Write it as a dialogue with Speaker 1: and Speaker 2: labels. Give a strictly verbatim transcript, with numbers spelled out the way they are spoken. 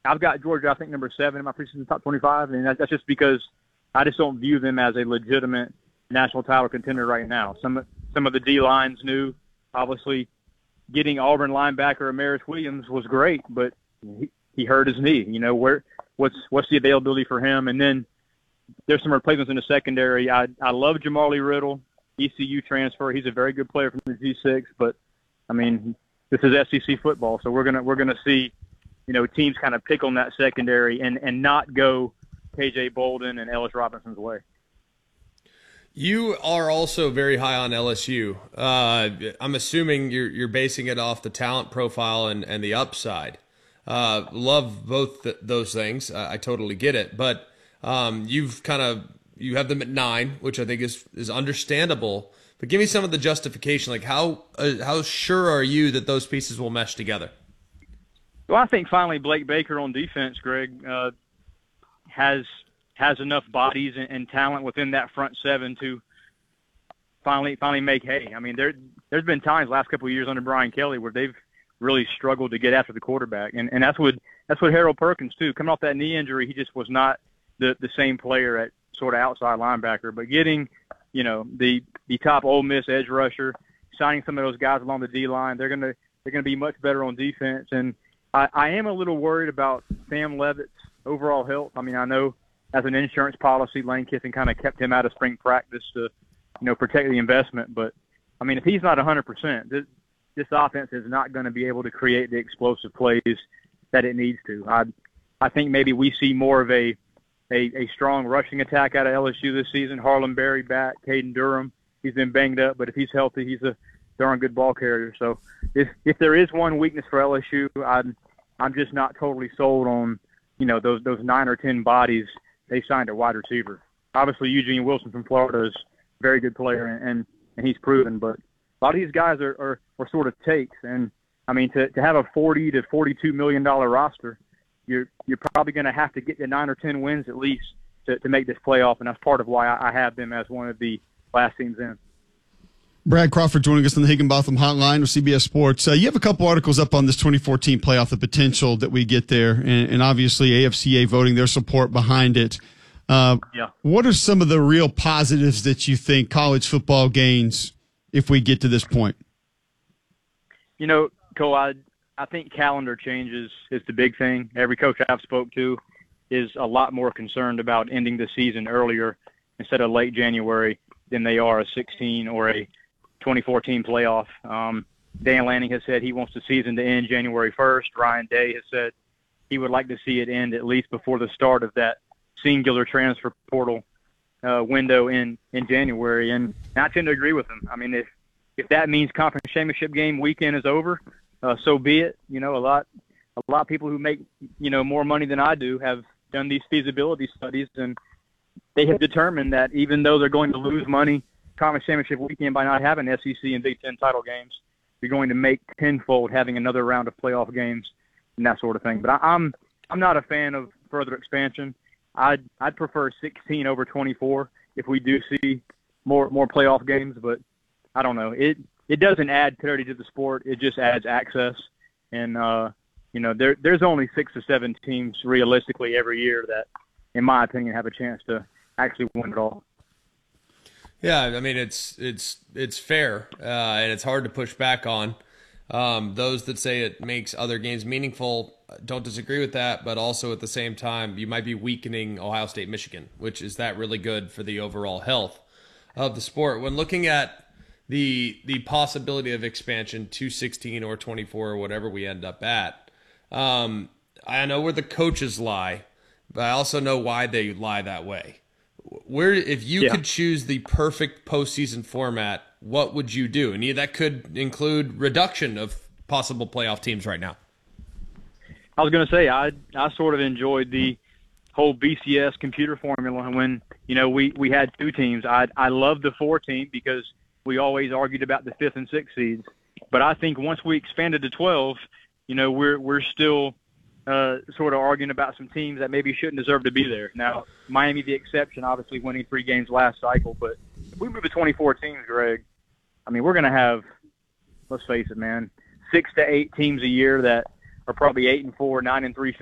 Speaker 1: I've got Georgia, I think, number seven in my preseason top twenty-five, and that's just because I just don't view them as a legitimate national title contender right now. Some some of the D lines new, obviously, getting Auburn linebacker Amaris Williams was great, but he, he hurt his knee. You know, where what's what's the availability for him? And then there's some replacements in the secondary. I I love Jamali Riddle, E C U transfer. He's a very good player from the G six, but I mean, this is S E C football, so we're gonna we're gonna see, you know, teams kind of pick on that secondary and and not go K J Bolden and Ellis Robinson's way.
Speaker 2: You are also very high on L S U. Uh, I'm assuming you're you're basing it off the talent profile and, and the upside. Uh, love both th- those things. Uh, I totally get it. But um, you've kind of you have them at nine, which I think is is understandable. But give me some of the justification. Like how uh, how sure are you that those pieces will mesh together?
Speaker 1: Well, I think finally Blake Baker on defense, Greg, uh, has has enough bodies and, and talent within that front seven to finally finally make hay. I mean, there there's been times last couple of years under Brian Kelly where they've really struggled to get after the quarterback, and and that's what that's what Harold Perkins too. Coming off that knee injury, he just was not the the same player at sort of outside linebacker. But getting, you know, the the top Ole Miss edge rusher, signing some of those guys along the D line, they're gonna they're gonna be much better on defense. And I, I am a little worried about Sam Levitt's overall health. I mean, I know as an insurance policy, Lane Kiffin kind of kept him out of spring practice to, you know, protect the investment. But, I mean, if he's not one hundred percent, this, this offense is not going to be able to create the explosive plays that it needs to. I I think maybe we see more of a, a, a strong rushing attack out of L S U this season. Harlem Berry back, Caden Durham, he's been banged up, but if he's healthy, he's a darn good ball carrier. So if if there is one weakness for L S U, I'm, I'm just not totally sold on, you know, those those nine or ten bodies they signed a wide receiver. Obviously, Eugene Wilson from Florida is a very good player, and, and, and he's proven. But a lot of these guys are, are, are sort of takes. And, I mean, to, to have a forty to forty-two million dollars roster, you're you're probably going to have to get to nine or ten wins at least to, to make this playoff, and that's part of why I, I have them as one of the last teams in.
Speaker 3: Brad Crawford joining us on the Higginbotham Hotline with C B S Sports. Uh, you have a couple articles up on this twenty fourteen playoff, the potential that we get there, and, and obviously A F C A voting their support behind it. Uh,
Speaker 1: yeah.
Speaker 3: What are some of the real positives that you think college football gains if we get to this point?
Speaker 1: You know, Cole, I, I think calendar changes is the big thing. Every coach I've spoke to is a lot more concerned about ending the season earlier instead of late January than they are a sixteen or a twenty fourteen playoff. Um, Dan Lanning has said he wants the season to end January first. Ryan Day has said he would like to see it end at least before the start of that singular transfer portal uh, window in, in January. And I tend to agree with him. I mean, if, if that means conference championship game weekend is over, uh, so be it. You know, a lot, a lot of people who make, you know, more money than I do have done these feasibility studies, and they have determined that even though they're going to lose money conference championship weekend by not having S E C and Big Ten title games, you're going to make tenfold having another round of playoff games and that sort of thing. But I, I'm I'm not a fan of further expansion. I'd I'd prefer sixteen over twenty-four if we do see more more playoff games. But I don't know. It it doesn't add parity to the sport. It just adds access. And uh, you know, there there's only six or seven teams realistically every year that, in my opinion, have a chance to actually win it all.
Speaker 2: Yeah, I mean, it's it's it's fair, uh, and it's hard to push back on. Um, those that say it makes other games meaningful don't disagree with that, but also at the same time, you might be weakening Ohio State, Michigan, which is that really good for the overall health of the sport. When looking at the the possibility of expansion to sixteen or twenty-four or whatever we end up at, um, I know where the coaches lie, but I also know why they lie that way. Where, if you
Speaker 1: yeah.
Speaker 2: could choose the perfect postseason format, what would you do? And that could include reduction of possible playoff teams right now.
Speaker 1: I was going to say, I I sort of enjoyed the whole B C S computer formula when, you know, we, we had two teams. I I loved the four team because we always argued about the fifth and sixth seeds. But I think once we expanded to twelve, you know, we're we're still uh, sort of arguing about some teams that maybe shouldn't deserve to be there. Now, Miami the exception, obviously winning three games last cycle. But if we move to twenty-four teams, Greg, I mean, we're going to have, let's face it, man, six to eight teams a year that are probably eight and four, nine and three